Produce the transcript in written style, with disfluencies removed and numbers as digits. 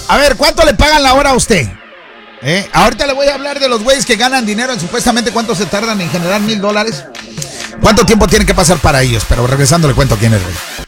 A ver, ¿cuánto le pagan la hora a usted? Ahorita le voy a hablar de los güeyes que ganan dinero en supuestamente cuánto se tardan en generar $1,000. ¿Cuánto tiempo tiene que pasar para ellos? Pero regresando le cuento quién es, güey.